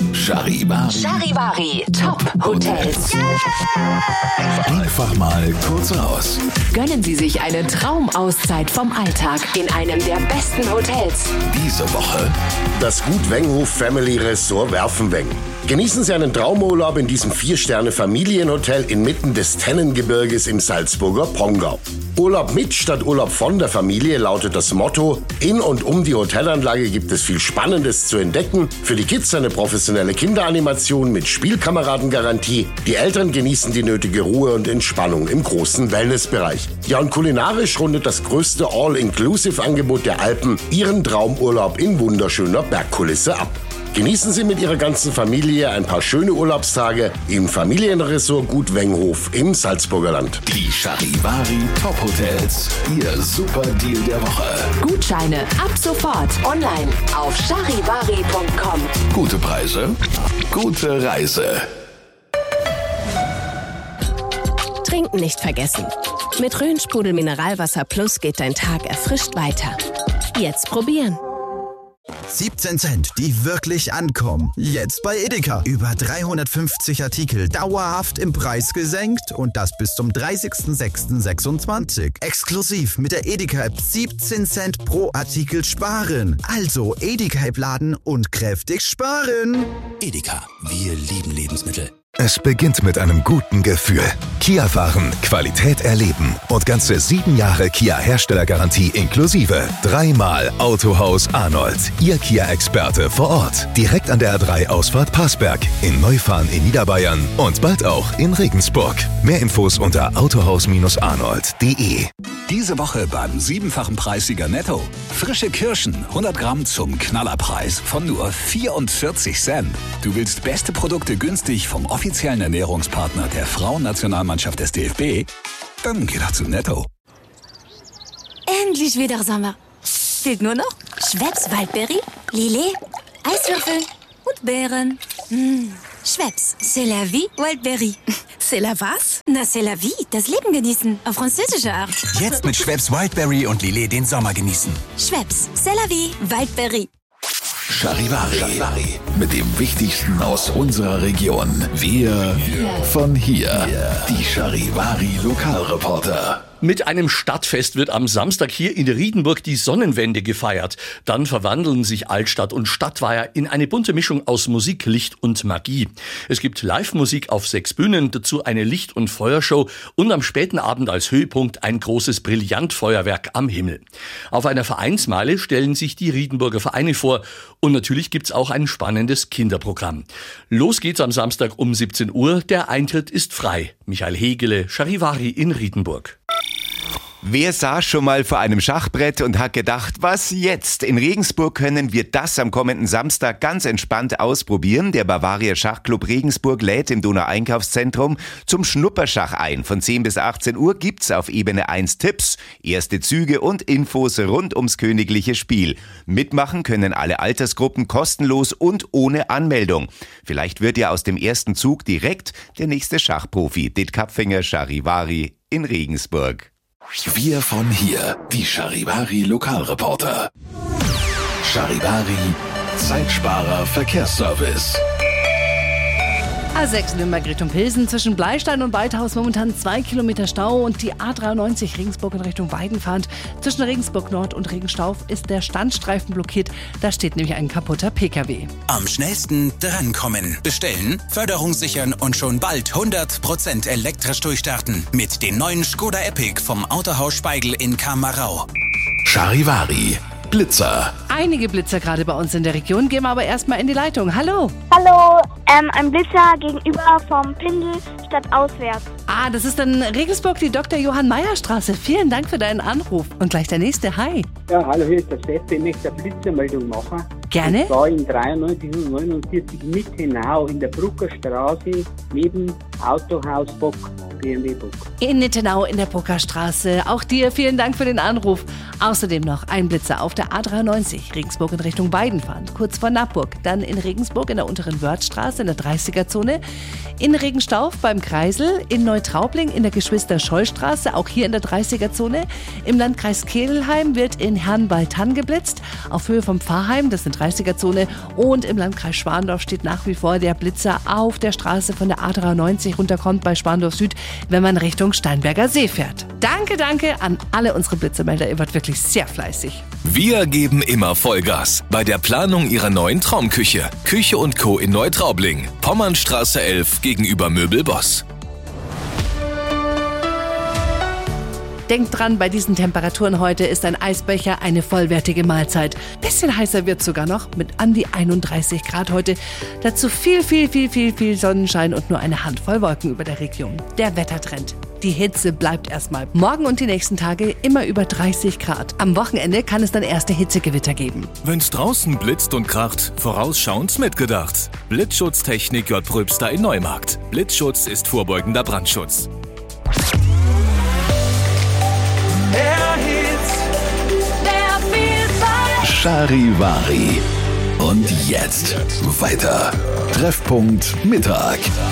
Charivari Top Hotels. Einfach mal kurz raus. Gönnen Sie sich eine Traumauszeit vom Alltag in einem der besten Hotels. Diese Woche das Gut Wenghof Family Resort Werfenweng. Genießen Sie einen Traumurlaub in diesem 4-Sterne-Familienhotel inmitten des Tennengebirges im Salzburger Pongau. Urlaub mit statt Urlaub von der Familie lautet das Motto. In und um die Hotelanlage gibt es viel Spannendes zu entdecken. Für die Kids eine professionelle Kinderanimation mit Spielkameradengarantie. Die Eltern genießen die nötige Ruhe und Entspannung im großen Wellnessbereich. Ja, und kulinarisch rundet das größte All-Inclusive-Angebot der Alpen Ihren Traumurlaub in wunderschöner Bergkulisse ab. Genießen Sie mit Ihrer ganzen Familie ein paar schöne Urlaubstage im Familienresort Gut Wenghof im Salzburger Land. die Charivari Top Hotels. Ihr super Deal der Woche. Gutscheine ab sofort online auf charivari.com. Gute Preise, gute Reise. Trinken nicht vergessen. Mit Rhön-Sprudel Mineralwasser Plus geht dein Tag erfrischt weiter. Jetzt probieren. 17 Cent, die wirklich ankommen. Jetzt bei Edeka. Über 350 Artikel dauerhaft im Preis gesenkt und das bis zum 30.06.26. Exklusiv mit der Edeka-App 17 Cent pro Artikel sparen. Also Edeka-App laden und kräftig sparen. Edeka, wir lieben Lebensmittel. Es beginnt mit einem guten Gefühl. Kia fahren, Qualität erleben und ganze 7 Jahre Kia-Herstellergarantie inklusive. 3-mal Autohaus Arnold. Ihr Kia-Experte vor Ort. Direkt an der A3-Ausfahrt Passberg. In Neufahren in Niederbayern und bald auch in Regensburg. Mehr Infos unter autohaus-arnold.de. Diese Woche beim 7-fachen Preissieger Netto. Frische Kirschen, 100 Gramm zum Knallerpreis von nur 44 Cent. Du willst beste Produkte günstig vom offiziellen Ernährungspartner der Frauennationalmannschaft des DFB? Dann geh doch zu Netto. Endlich wieder Sommer. Fehlt nur noch Schweppes Waldberry, Lillet, Eiswürfel und Beeren. Schweppes, c'est la vie, Waldberry. C'est la was? Na, c'est la vie, das Leben genießen, auf französische Art. Jetzt mit Schweppes Wildberry und Lillet den Sommer genießen. Schweppes, c'est la vie, Waldberry. Charivari. Mit dem Wichtigsten aus unserer Region. Wir von hier. Die Charivari Lokalreporter. Mit einem Stadtfest wird am Samstag hier in Riedenburg die Sonnenwende gefeiert. Dann verwandeln sich Altstadt und Stadtweiher in eine bunte Mischung aus Musik, Licht und Magie. Es gibt Live-Musik auf 6 Bühnen, dazu eine Licht- und Feuershow und am späten Abend als Höhepunkt ein großes Brillantfeuerwerk am Himmel. Auf einer Vereinsmeile stellen sich die Riedenburger Vereine vor und natürlich gibt's auch ein spannendes Kinderprogramm. Los geht's am Samstag um 17 Uhr, der Eintritt ist frei. Michael Hegele, Charivari in Riedenburg. Wer saß schon mal vor einem Schachbrett und hat gedacht, was jetzt? In Regensburg können wir das am kommenden Samstag ganz entspannt ausprobieren. Der Bavaria Schachclub Regensburg lädt im Donau-Einkaufszentrum zum Schnupperschach ein. Von 10 bis 18 Uhr gibt's auf Ebene 1 Tipps, erste Züge und Infos rund ums königliche Spiel. Mitmachen können alle Altersgruppen kostenlos und ohne Anmeldung. Vielleicht wird ja aus dem ersten Zug direkt der nächste Schachprofi. Dit Kapfinger, Charivari in Regensburg. Wir von hier. Die Charivari Lokalreporter. Charivari Zeitsparer Verkehrsservice. A6 Nürnberg Richtung Pilsen zwischen Bleistein und Waldhaus momentan 2 Kilometer Stau und die A93 Regensburg in Richtung Weidenfahrt. Zwischen Regensburg Nord und Regenstauf ist der Standstreifen blockiert. Da steht nämlich ein kaputter PKW. Am schnellsten drankommen. Bestellen, Förderung sichern und schon bald 100% elektrisch durchstarten. Mit den neuen Skoda Epic vom Autohaus Speigl in Kamarau. Charivari Blitzer. Einige Blitzer gerade bei uns in der Region. Gehen wir aber erstmal in die Leitung. Hallo. Hallo, ein Blitzer gegenüber vom Pendel statt auswärts. Ah, das ist dann Regensburg, die Dr. Johann Mayer Straße. Vielen Dank für deinen Anruf. Und gleich der nächste. Hi. Ja, hallo, hier ist der Steffi. Ich möchte eine Blitzermeldung machen. Gerne. Und zwar in 93 und 49 Mittenau in der Bruckerstraße neben Autohaus Bock. BMW-Bock. In Nittenau in der Bruckerstraße. Auch dir vielen Dank für den Anruf. Außerdem noch ein Blitzer auf der A93, Regensburg in Richtung Weidenfahrt, kurz vor Nappburg. Dann in Regensburg in der unteren Wörthstraße in der 30er-Zone. In Regenstauf beim Kreisel, in Neutraubling in der Geschwister-Scholl-Straße, auch hier in der 30er-Zone. Im Landkreis Kelheim wird in Herrnwald-Hann geblitzt, auf Höhe vom Pfarrheim, das ist eine 30er-Zone. Und im Landkreis Schwandorf steht nach wie vor der Blitzer auf der Straße von der A93 runterkommt bei Schwandorf Süd, wenn man Richtung Steinberger See fährt. Danke an alle unsere Blitzermelder, ihr wart wirklich sehr fleißig. Wir geben immer Vollgas bei der Planung Ihrer neuen Traumküche. Küche & Co. in Neutraubling, Pommernstraße 11 gegenüber Möbelboss. Denkt dran, bei diesen Temperaturen heute ist ein Eisbecher eine vollwertige Mahlzeit. Bisschen heißer wird sogar noch mit an die 31 Grad heute. Dazu viel Sonnenschein und nur eine Handvoll Wolken über der Region. Der Wettertrend. Die Hitze bleibt erstmal. Morgen und die nächsten Tage immer über 30 Grad. Am Wochenende kann es dann erste Hitzegewitter geben. Wenn's draußen blitzt und kracht, vorausschauend mitgedacht. Blitzschutztechnik J. Pröbster in Neumarkt. Blitzschutz ist vorbeugender Brandschutz. Charivari. Und jetzt weiter. Treffpunkt Mittag.